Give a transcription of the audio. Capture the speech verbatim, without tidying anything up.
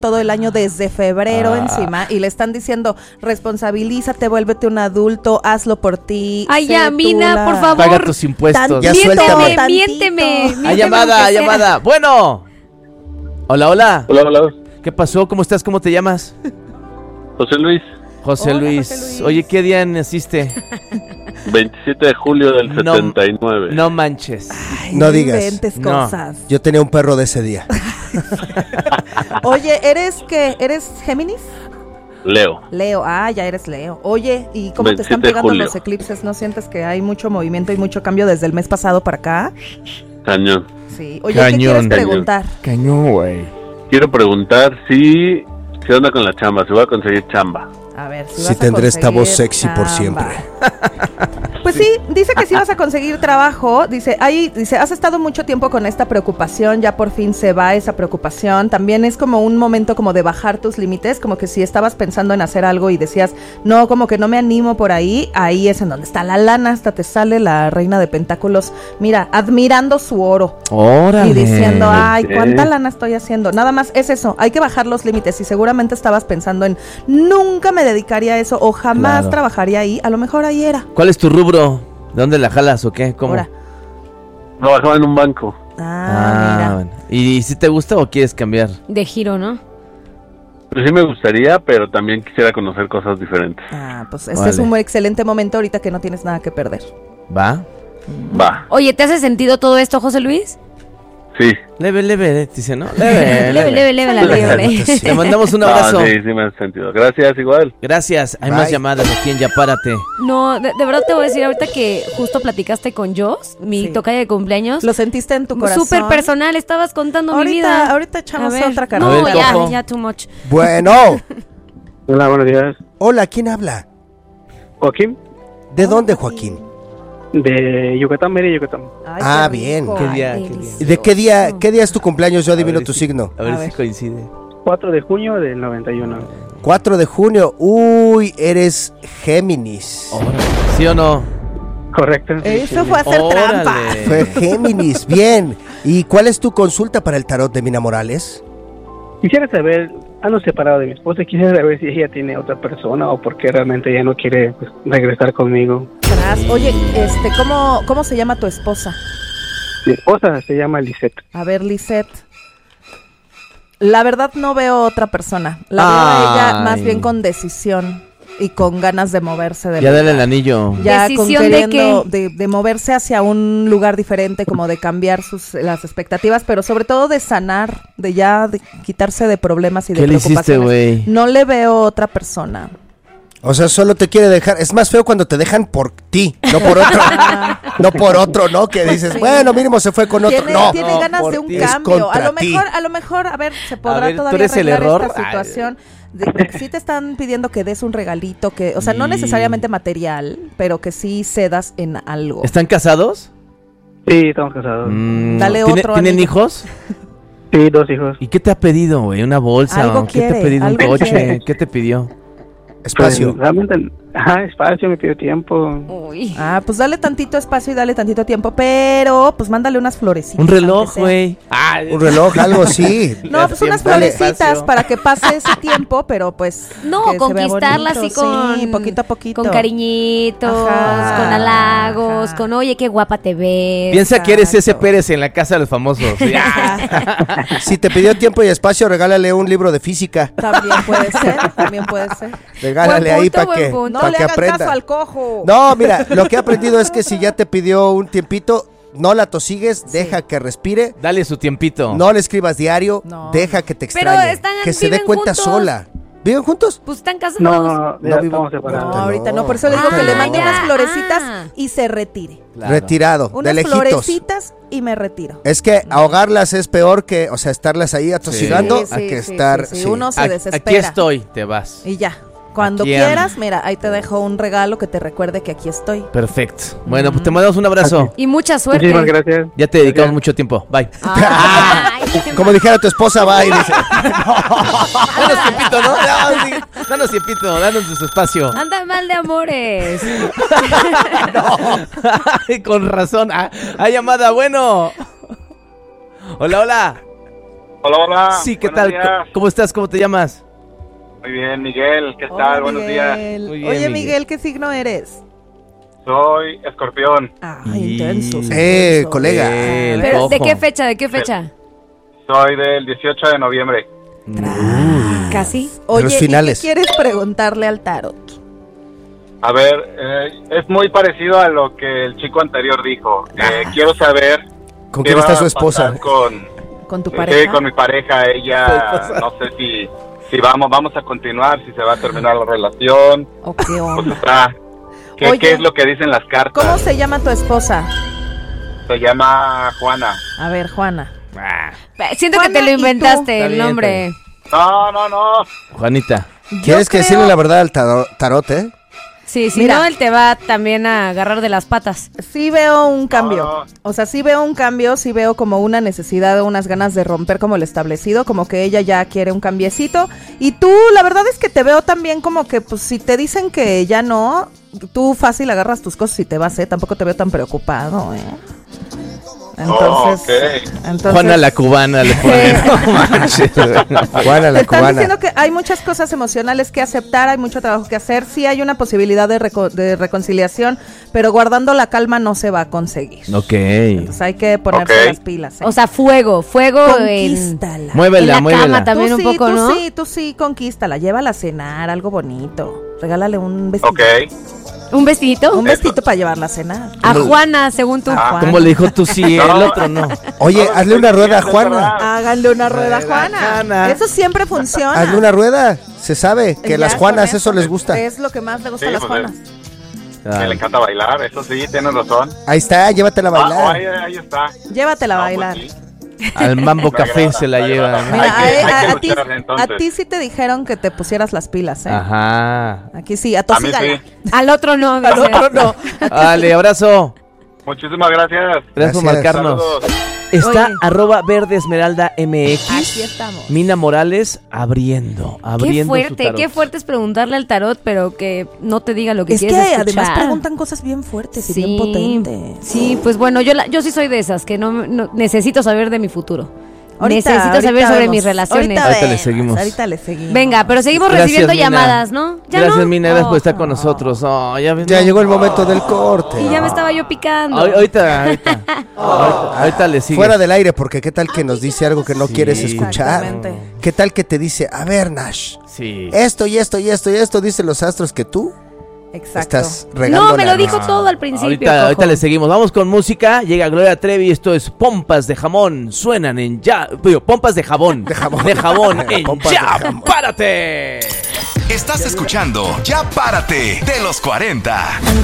todo el año desde febrero Ah. encima y le están diciendo responsabilízate, vuélvete un adulto, hazlo por ti. Ay, sé ya, tú Mina, la- por favor. Paga tus impuestos. Ya Miénteme, suéltame. miénteme, miénteme. Hay llamada, aunque hay sea. llamada. Bueno. Hola, hola. Hola, hola. ¿Qué pasó? ¿Cómo estás? ¿Cómo te llamas? José Luis, José, Hola, Luis. José Luis. Oye, ¿qué día naciste? veintisiete de julio del No, setenta y nueve. No manches. Ay, No digas. inventes No. cosas. Yo tenía un perro de ese día. Oye, ¿eres qué? ¿Eres Géminis? Leo. Leo, ah, ya eres Leo. Oye, ¿y cómo te están veintisiete de pegando julio. los eclipses? ¿No sientes que hay mucho movimiento y mucho cambio desde el mes pasado para acá? Cañón. Sí. Oye, Cañón. ¿qué quieres Cañón. preguntar? Cañón, güey. Quiero preguntar si... ¿Qué onda con la chamba? Si voy a conseguir chamba. A ver, si, Si vas a tendré esta voz conseguir sexy por chamba. siempre. Pues sí, dice que sí vas a conseguir trabajo. Dice, ahí, dice, has estado mucho tiempo con esta preocupación, ya por fin se va esa preocupación. También es como un momento como de bajar tus límites, como que si estabas pensando en hacer algo y decías, no, como que no me animo por ahí, ahí es en donde está la lana, hasta te sale la reina de pentáculos, mira, admirando su oro. Órale. Y diciendo, ay, Ok. ¿cuánta lana estoy haciendo? Nada más es eso, hay que bajar los límites. Y seguramente estabas pensando en, nunca me dedicaría a eso o jamás Claro. trabajaría ahí. A lo mejor ahí era. ¿Cuál es tu rubro? ¿De dónde la jalas o qué? ¿Cómo? Ahora. Trabajaba en un banco. Ah, mira. bueno. ¿Y si te gusta o quieres cambiar? De giro, ¿no? Pues sí me gustaría, pero también quisiera conocer cosas diferentes. Ah, pues este Vale. es un muy excelente momento ahorita que no tienes nada que perder. ¿Va? Va. Oye, ¿te hace sentido todo esto, José Luis? Sí. Leve, leve, dice, ¿no? Leve, Leve, leve, leve la liebre. Sí. Te mandamos un abrazo. Ah, sí, sí me hace sentido. Gracias, igual. Gracias. Hay Bye. más llamadas aquí en Ya Párate. No, de, de verdad te voy a decir ahorita que justo platicaste con Jos, mi Sí. tocaya de cumpleaños. Lo sentiste en tu corazón. Súper personal, estabas contando mi Ahorita, vida. ahorita echamos A ver. otra A carta. No, ver, ya, cojo. ya, too much. Bueno. Hola, buenos días. Hola, ¿quién habla? Joaquín, ¿De dónde, Joaquín? de Yucatán, Mérida, Yucatán. Ay, Ah, qué bien. rico. ¿Qué día? Ay, ¿Qué día? delicioso. ¿De qué día, qué día es tu cumpleaños? Yo A adivino ver tu si- signo. A ver A si ver. coincide. cuatro de junio del noventa y uno. cuatro de junio. Uy, eres Géminis. Órale. ¿Sí o no? Correcto. sí, Eso sí. fue hacer Órale. trampa. Fue Géminis, bien. ¿Y cuál es tu consulta para el tarot de Mina Morales? Quisiera saber, ando separado de mi esposa, quisiera saber si ella tiene otra persona o por qué realmente ella no quiere pues, regresar conmigo. Tras. Oye, este, ¿cómo, ¿cómo se llama tu esposa? Mi esposa se llama Lisette. A ver, Lisette. La verdad no veo otra persona. La veo a ella Ay. más bien con decisión y con ganas de moverse del Ya dale lugar. el anillo. Ya con ¿Decisión de queriendo qué? de, de moverse hacia un lugar diferente, como de cambiar sus las expectativas, pero sobre todo de sanar, de ya de quitarse de problemas y de ¿Qué le hiciste, preocupaciones. güey? No le veo otra persona. O sea, solo te quiere dejar. Es más feo cuando te dejan por ti, no por otro. No por otro, ¿no? Que dices, Sí. bueno, mínimo se fue con otro. Tiene, No. tiene No, ganas por de un ti. Es cambio. A contra lo ti. mejor, a lo mejor, a ver, se podrá ver, ¿tú todavía eres el arreglar error? esta Ay. situación. De, de que sí te están pidiendo que des un regalito, que, o sea, no Y- necesariamente material, pero que sí cedas en algo. ¿Están casados? Sí, estamos casados. Mm, Dale ¿tiene- otro ¿Tienen anillo. hijos? Sí, dos hijos. ¿Y qué te ha pedido, güey? ¿Una bolsa? Algo ¿Qué te quiere, ha pedido? ¿Un algo coche? quiere. ¿Qué te pidió? Espacio. Pues, realmente, ajá, espacio, me pidió tiempo. Uy. Ah, pues dale tantito espacio y dale tantito tiempo, pero pues mándale unas florecitas. Un reloj, aunque sea. güey. Un reloj, algo sí. No, pues unas Dale florecitas espacio. para que pase ese tiempo, pero pues No, que se vea conquistarla bonito. así con... Sí, poquito a poquito. Con cariñitos, Ajá. con halagos, Ajá. con oye, qué guapa te ves. Piensa que eres ese Exacto. Pérez en la casa de los famosos. Ya. Si te pidió tiempo y espacio, regálale un libro de física. También puede ser, también puede ser. Regálale Buen ahí punto, para buen que, punto. No pa' le que hagan aprenda. caso al cojo. No, mira, lo que he aprendido es que si ya te pidió un tiempito, no la tosigues, deja que respire. Dale su tiempito. No le escribas diario, No. deja que te Pero extrañe. están- que se dé viven cuenta juntos. sola. ¿Viven juntos? Pues están casados. No, no, no, ya No vivo- estamos separados. No, ahorita no. no, por eso le digo que le Ah, mande ya. unas florecitas Ah. y se retire. Claro. Retirado, de Unas lejitos. florecitas y me retiro. Es que ahogarlas es peor que, o sea, estarlas ahí atosigando Sí, sí, a que sí, estar. sí, sí. sí. Uno se Aquí- desespera. Aquí estoy, te vas. Y ya. Cuando Aquí quieras, ando. mira, ahí te dejo un regalo que te recuerde que aquí estoy. Perfecto. Bueno, pues te mandamos un abrazo. Y mucha suerte. Muchísimas gracias. Ya te dedicamos mucho tiempo. Bye. Ay, qué Como dijera tu esposa, va y dice. Danos tiempito, ¿no? No, sí. Danos tiempito, danos su espacio. Anda mal de amores. Ay, con razón. Ah, hay llamada, bueno. Hola, hola. Hola, hola. Sí, ¿qué Buenos tal? días. ¿Cómo estás? ¿Cómo te llamas? Muy bien, Miguel. ¿Qué Hola, tal? Buenos días. Miguel. Muy bien, Oye, Miguel. Miguel, ¿qué signo eres? Soy escorpión. Ah, Y- intensos. Eh, intensos. colega. Eh, el Pero, ¿de cojo. qué fecha? ¿De qué fecha? Soy del dieciocho de noviembre. Casi. Oye, los ¿y finales. qué quieres preguntarle al tarot? A ver, eh, es muy parecido a lo que el chico anterior dijo. Eh, Ah. quiero saber ¿Con qué quién está va su a esposa? pasar con, ¿Con tu sí, pareja? con mi pareja. Ella, no sé si, si vamos, vamos a continuar, si se va a terminar la relación. ¿O qué Pues onda? está. ¿Qué, Oye, qué es lo que dicen las cartas? ¿Cómo se llama tu esposa? Se llama Juana. A ver, Juana. Ah, Eh, Siento Juana, que te lo ¿y tú? inventaste, Está el bien, nombre. está No, no, no. Juanita. Tienes Yo que creo- decirle la verdad al taro- tarot, ¿eh? Sí, si Mira. no, él te va también a agarrar de las patas. Sí veo un cambio. No. O sea, sí veo un cambio, sí veo como una necesidad o unas ganas de romper como el establecido, como que ella ya quiere un cambiecito. Y tú, la verdad es que te veo también como que, pues, si te dicen que ya no, tú fácil agarras tus cosas y te vas, ¿eh? Tampoco te veo tan preocupado, ¿eh? Entonces, Ok. entonces Juana la cubana le pone. No manches. Juana te la están cubana. diciendo que hay muchas cosas emocionales que aceptar, hay mucho trabajo que hacer, sí hay una posibilidad de, reco- de reconciliación, pero guardando la calma no se va a conseguir. Ok. Entonces hay que ponerse Ok. las pilas. ¿eh? O sea, fuego, fuego en, Conquístala. en Muévela, la muévela. cama también tú un sí, poco, tú ¿no? sí, tú sí, conquístala, llévala a cenar, algo bonito. Regálale un vestido. Ok. ¿Un vestidito? Un vestito para llevarla a cenar. A Juana, según tú. Ah. ¿Cómo le dijo tú sí, el No. otro no? Oye, No, hazle una estoy rueda a diciendo, Juana. es verdad. Háganle una rueda a Rueda, Juana. Juana. Eso siempre funciona. Hazle una rueda. Se sabe que Ya las con Juanas eso les gusta. Es lo que más le gusta Sí, a las pues, Juanas. Que le encanta bailar, eso sí, tienes razón. Ahí está, llévatela a Ah, oh, ahí, bailar. ahí está. Llévatela a No, bailar. pues sí. Al Mambo Me Café agrada, se la me lleva. agrada. ¿no? Mira, Hay que- a, hay que a- a ti, luchar, entonces. a ti sí te dijeron que te pusieras las pilas, ¿eh? Ajá. Aquí sí, a A mí tosígala. sí. Al otro no. Al dice. otro no. Dale, abrazo. Muchísimas gracias. Gracias por Gracias. marcarnos. Saludos. Está Oye. arroba verde esmeralda mx. Aquí estamos. Mina Morales abriendo, Qué abriendo su fuerte, tarot. qué fuerte es preguntarle al tarot, pero que no te diga lo que Es que quieres escuchar. además preguntan cosas bien fuertes y bien potentes. Sí, pues bueno, yo la- yo sí soy de esas, que no, no- necesito saber de mi futuro. Ahorita- necesito ahorita saber sobre vemos. mis relaciones. Ahorita, Ahorita le vemos, seguimos. Ahorita le seguimos. Venga, pero seguimos Gracias, recibiendo Mina. llamadas, ¿no? ¿Ya Gracias, no? Mina, gracias por Oh. estar con nosotros. Oh, ya ves, Ya no. llegó el momento del corte. Y ya me estaba yo picando. Ahor- Ahorita, ahorita, ahorita, ahorita le sigue. Fuera del aire, porque qué tal que nos dice algo que no Sí. quieres escuchar. Exactamente. ¿Qué tal que te dice, a ver, Nash, Sí. esto y esto y esto y esto dicen los astros que tú Exacto. estás regando? No, me lo dijo todo al principio. Ahorita, Cojo. ahorita le seguimos. Vamos con música. Llega Gloria Trevi. Esto es Pompas de Jamón. Suenan en ya. digo, Pompas de jabón. De jabón. De jabón en Pompas de ya. jamón. ¡Párate! Estás escuchando Ya Párate de los cuarenta.